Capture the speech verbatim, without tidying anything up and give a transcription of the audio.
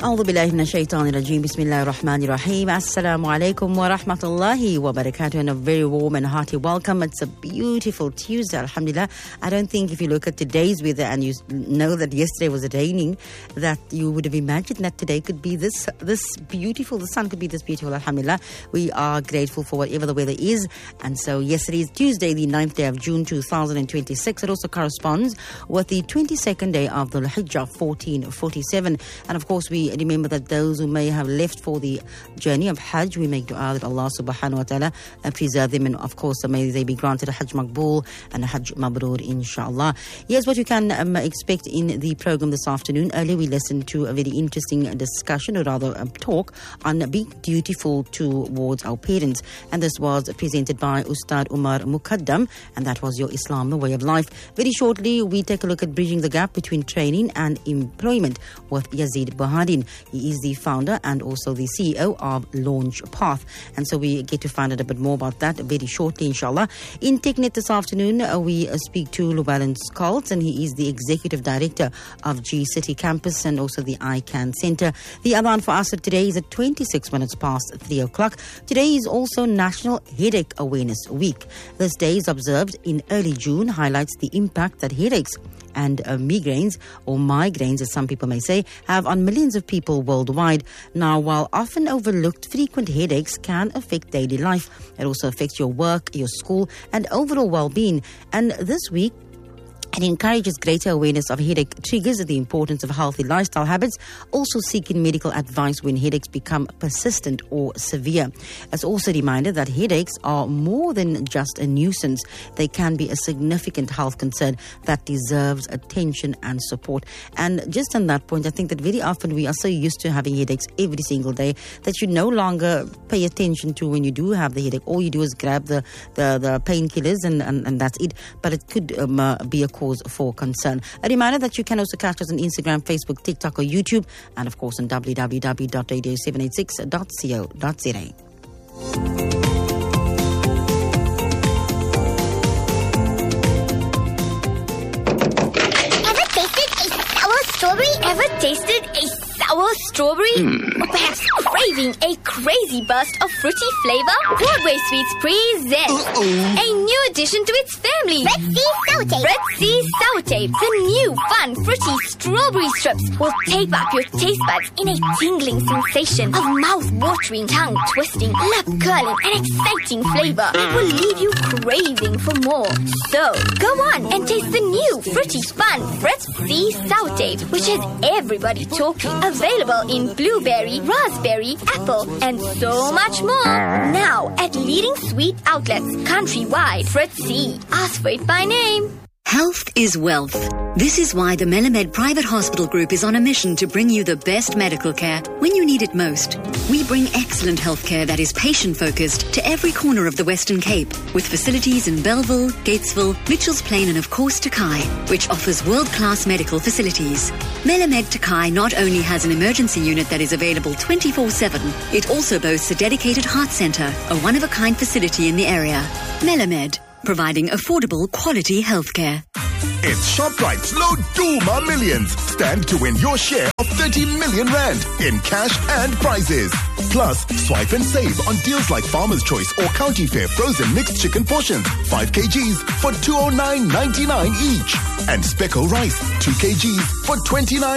أعوذ بالله من الشيطان الرجيم بسم الله الرحمن الرحيم Assalamu alaikum wa rahmatullahi wa barakatuh, and a very warm and hearty welcome. It's a beautiful Tuesday, alhamdulillah. I don't think if you look at today's weather and you know that yesterday was raining, that you would have imagined that today could be this this beautiful, the sun could be this beautiful, alhamdulillah. We are grateful for whatever the weather is. And so yesterday is Tuesday, the ninth day of June two thousand twenty-six. It also corresponds with the twenty-second day of the Hijjah fourteen forty-seven. And of course we remember that those who may have left for the journey of Hajj, we make dua that Allah subhanahu wa ta'ala preserve them, and of course may they be granted a Hajj Maqbool and a Hajj Mabrur, inshallah. Here's what you can um, expect in the program this afternoon. Earlier we listened to a very interesting discussion, or rather a talk, on being dutiful towards our parents, and this was presented by Ustad Umar Mukaddam, and that was Your Islam, the Way of Life. Very shortly we take a look at bridging the gap between training and employment with Yazid Bahadin. He is the founder and also the C E O of Launch Path. And so we get to find out a bit more about that very shortly, inshallah. In TechNet this afternoon, uh, we uh, speak to Llewellyn Scholtz, and he is the Executive Director of G City Campus and also the I CANN Centre. The adhan for us today is at twenty-six minutes past three o'clock. Today is also National Headache Awareness Week. This day is observed in early June, highlights the impact that headaches and uh, migraines, or migraines as some people may say, have on millions of people worldwide. Now, while often overlooked, frequent headaches can affect daily life. It also affects your work, your school, and overall well-being. And this week, it encourages greater awareness of headache triggers and the importance of healthy lifestyle habits, also seeking medical advice when headaches become persistent or severe. It's also a reminder that headaches are more than just a nuisance. They can be a significant health concern that deserves attention and support. And just on that point, I think that very often we are so used to having headaches every single day that you no longer pay attention to when you do have the headache. All you do is grab the, the, the painkillers and, and, and that's it. But it could um, uh, be a cause for concern. A reminder that you can also catch us on Instagram, Facebook, TikTok or YouTube, and of course on w w w dot radio seven eighty-six dot co dot z a. Ever tasted a sour strawberry? Ever tasted a sour strawberry? Mm. Or perhaps craving a crazy burst of fruity flavor? Broadway Sweets presents Uh-oh. a new addition to its family. Red Sea Sour Tape. Red Sea Sour Tape. The new fun fruity strawberry strips will tape up your taste buds in a tingling sensation of mouth-watering, tongue-twisting, lip-curling and exciting flavor that will leave you craving for more. So, go on and taste the new fruity fun Red Sea Sour Tape, which has everybody talking. Available in blueberry, raspberry, apple, and so much more. Now at leading sweet outlets countrywide. Fritz C. Ask for it by name. Health is wealth. This is why the Melamed Private Hospital Group is on a mission to bring you the best medical care when you need it most. We bring excellent healthcare that is patient-focused to every corner of the Western Cape, with facilities in Belleville, Gatesville, Mitchells Plain and of course Takai, which offers world-class medical facilities. Melamed Takai not only has an emergency unit that is available twenty-four seven, it also boasts a dedicated heart centre, a one-of-a-kind facility in the area. Melamed, providing affordable, quality healthcare. It's ShopRite's Loduma Millions. Stand to win your share of thirty million rand in cash and prizes. Plus, swipe and save on deals like Farmer's Choice or County Fair frozen mixed chicken portions, five kilograms for two oh nine ninety-nine each. And Speckle rice, two kilograms for twenty-nine